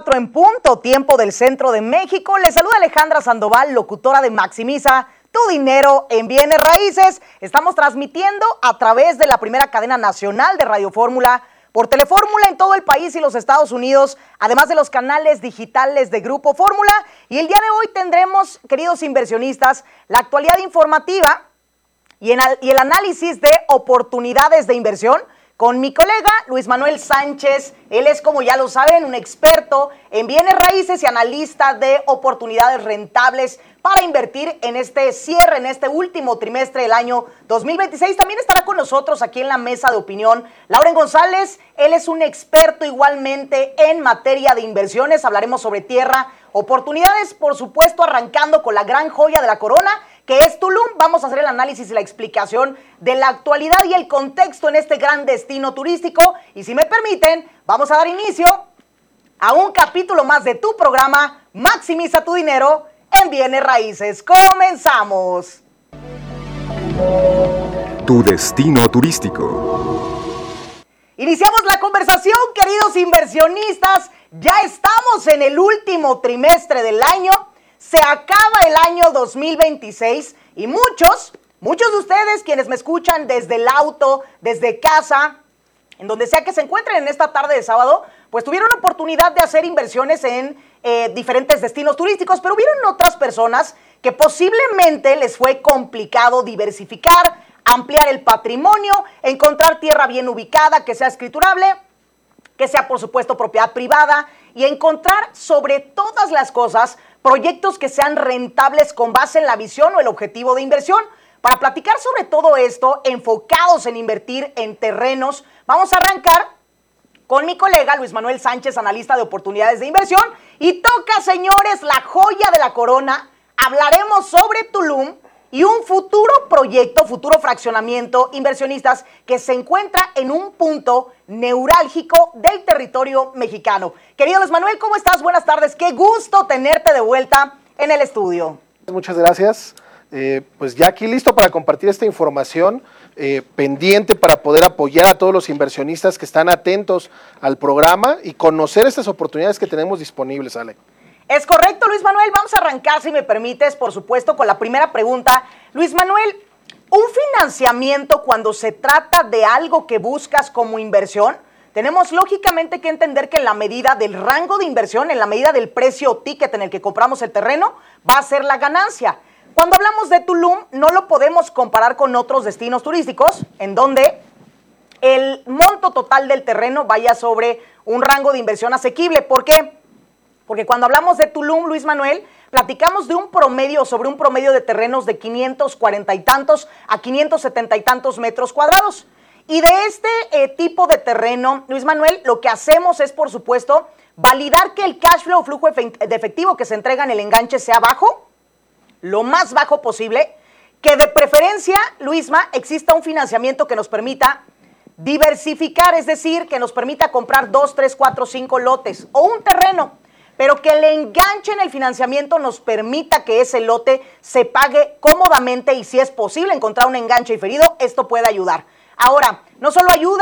4 en punto, tiempo del centro de México. Les saluda Alejandra Sandoval, locutora de Maximiza tu dinero en bienes raíces. Estamos transmitiendo a través de la primera cadena nacional de Radio Fórmula, por Telefórmula en todo el país y los Estados Unidos, además de los canales digitales de Grupo Fórmula. Y el día de hoy tendremos, queridos inversionistas, la actualidad informativa y el análisis de oportunidades de inversión con mi colega Luis Manuel Sánchez. Él es, como ya lo saben, un experto en bienes raíces y analista de oportunidades rentables para invertir en este cierre, en este último trimestre del año 2026. También estará con nosotros aquí en la mesa de opinión Lauren González. Él es un experto igualmente en materia de inversiones. Hablaremos sobre tierra, oportunidades, por supuesto, arrancando con la gran joya de la corona, que es Tulum. Vamos a hacer el análisis y la explicación de la actualidad y el contexto en este gran destino turístico. Y si me permiten, vamos a dar inicio a un capítulo más de tu programa Maximiza tu dinero en bienes raíces. ¡Comenzamos! Tu destino turístico. Iniciamos la conversación, queridos inversionistas. Ya estamos en el último trimestre del año. Se acaba el año 2026 y muchos de ustedes quienes me escuchan desde el auto, desde casa, en donde sea que se encuentren en esta tarde de sábado, pues tuvieron oportunidad de hacer inversiones en diferentes destinos turísticos, pero hubieron otras personas que posiblemente les fue complicado diversificar, ampliar el patrimonio, encontrar tierra bien ubicada, que sea escriturable, que sea por supuesto propiedad privada y encontrar sobre todas las cosas proyectos que sean rentables con base en la visión o el objetivo de inversión. Para platicar sobre todo esto, enfocados en invertir en terrenos, vamos a arrancar con mi colega Luis Manuel Sánchez, analista de oportunidades de inversión. Y toca, señores, la joya de la corona. Hablaremos sobre Tulum y un futuro proyecto, futuro fraccionamiento, inversionistas, que se encuentra en un punto neurálgico del territorio mexicano. Querido Luis Manuel, ¿cómo estás? Buenas tardes. Qué gusto tenerte de vuelta en el estudio. Muchas gracias. Pues ya aquí listo para compartir esta información, pendiente para poder apoyar a todos los inversionistas que están atentos al programa y conocer estas oportunidades que tenemos disponibles, Ale. Es correcto, Luis Manuel. Vamos a arrancar, si me permites, por supuesto, con la primera pregunta. Luis Manuel, ¿un financiamiento cuando se trata de algo que buscas como inversión? Tenemos lógicamente que entender que en la medida del rango de inversión, en la medida del precio o ticket en el que compramos el terreno, va a ser la ganancia. Cuando hablamos de Tulum, no lo podemos comparar con otros destinos turísticos, en donde el monto total del terreno vaya sobre un rango de inversión asequible. ¿Por qué? Porque cuando hablamos de Tulum, Luis Manuel, platicamos de un promedio, sobre un promedio de terrenos de 540 y tantos a 570 y tantos metros cuadrados. Y de este tipo de terreno, Luis Manuel, lo que hacemos es, por supuesto, validar que el cash flow o flujo de efectivo que se entrega en el enganche sea bajo, lo más bajo posible, que de preferencia, Luisma, exista un financiamiento que nos permita diversificar, es decir, que nos permita comprar 2, 3, 4, 5 lotes o un terreno, pero que el enganche en el financiamiento nos permita que ese lote se pague cómodamente y, si es posible encontrar un enganche diferido, esto puede ayudar. Ahora, no solo ayuda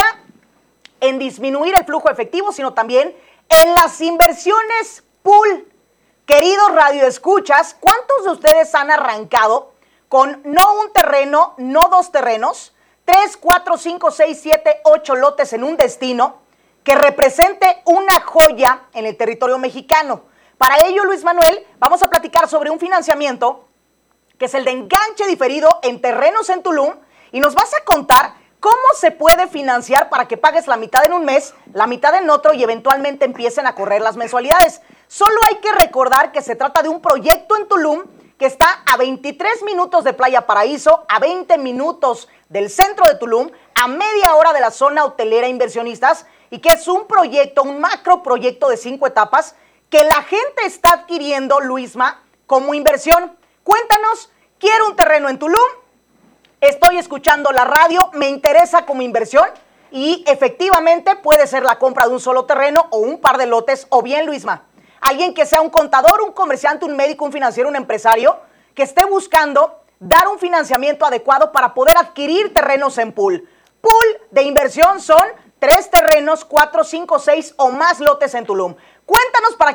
en disminuir el flujo efectivo, sino también en las inversiones pool. Queridos radioescuchas, ¿cuántos de ustedes han arrancado con no un terreno, no dos terrenos, 3, 4, 5, 6, 7, 8 lotes en un destino que represente una joya en el territorio mexicano? Para ello, Luis Manuel, vamos a platicar sobre un financiamiento que es el de enganche diferido en terrenos en Tulum, y nos vas a contar cómo se puede financiar para que pagues la mitad en un mes, la mitad en otro y eventualmente empiecen a correr las mensualidades. Solo hay que recordar que se trata de un proyecto en Tulum que está a 23 minutos de Playa Paraíso, a 20 minutos del centro de Tulum, a media hora de la zona hotelera inversionistas, y que es un proyecto, un macro proyecto de 5 etapas que la gente está adquiriendo, Luisma, como inversión. Cuéntanos, quiero un terreno en Tulum, estoy escuchando la radio, me interesa como inversión, y efectivamente puede ser la compra de un solo terreno o un par de lotes, o bien, Luisma, alguien que sea un contador, un comerciante, un médico, un financiero, un empresario, que esté buscando dar un financiamiento adecuado para poder adquirir terrenos en pool. Pool de inversión son 3 terrenos, 4, 5, 6 o más lotes en Tulum. Cuéntanos para